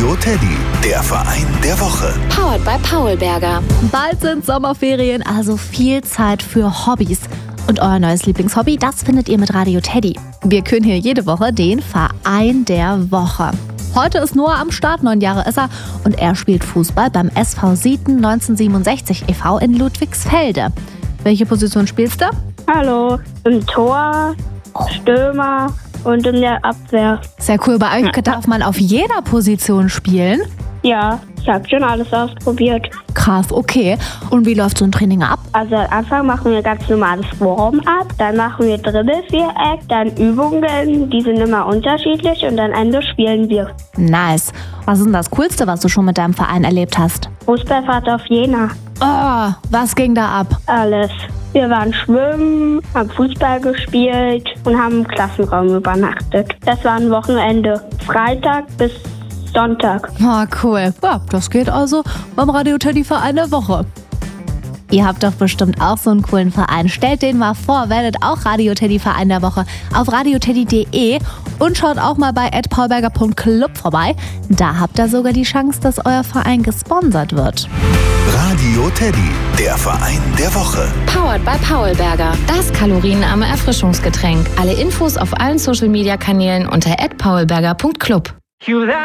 Radio Teddy, der Verein der Woche. Powered by Paulberger. Bald sind Sommerferien, also viel Zeit für Hobbys. Und euer neues Lieblingshobby, das findet ihr mit Radio Teddy. Wir küren hier jede Woche den Verein der Woche. Heute ist Noah am Start, 9 Jahre ist er, und er spielt Fußball beim SV Sieten 1967 e.V. in Ludwigsfelde. Welche Position spielst du? Hallo, im Tor, Stürmer und in der Abwehr. Sehr cool, bei euch darf man auf jeder Position spielen. Ja, ich habe schon alles ausprobiert. Krass, okay. Und wie läuft so ein Training ab? Also am Anfang machen wir ganz normales Warm-up, dann machen wir Dribbelviereck, dann Übungen, die sind immer unterschiedlich und am Ende spielen wir. Nice. Was ist denn das Coolste, was du schon mit deinem Verein erlebt hast? Fußballfahrt auf Jena. Oh, was ging da ab? Alles. Wir waren schwimmen, haben Fußball gespielt und haben im Klassenraum übernachtet. Das war ein Wochenende. Freitag bis Sonntag. Oh, cool. Ja, das geht also beim Radio Teddy Verein der Woche. Ihr habt doch bestimmt auch so einen coolen Verein. Stellt den mal vor, werdet auch Radio Teddy Verein der Woche auf radioteddy.de und schaut auch mal bei @paulberger.club vorbei. Da habt ihr sogar die Chance, dass euer Verein gesponsert wird. Radio Teddy, der Verein der Woche. Powered by Paulberger. Das kalorienarme Erfrischungsgetränk. Alle Infos auf allen Social-Media-Kanälen unter @paulberger.club.